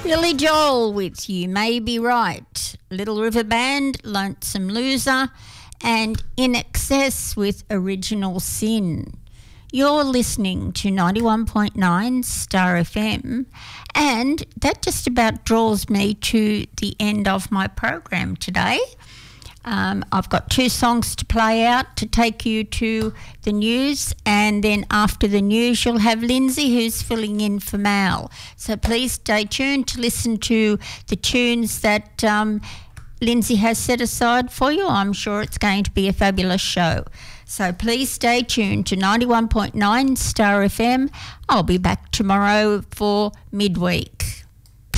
Billy Joel with You May Be Right, Little River Band, Lonesome Loser, and In Excess with Original Sin. You're listening to 91.9 Star FM, and that just about draws me to the end of my program today. I've got 2 songs to play out to take you to the news, and then after the news you'll have Lindsay who's filling in for Mal. So please stay tuned to listen to the tunes that Lindsay has set aside for you. I'm sure it's going to be a fabulous show. So please stay tuned to 91.9 Star FM. I'll be back tomorrow for midweek.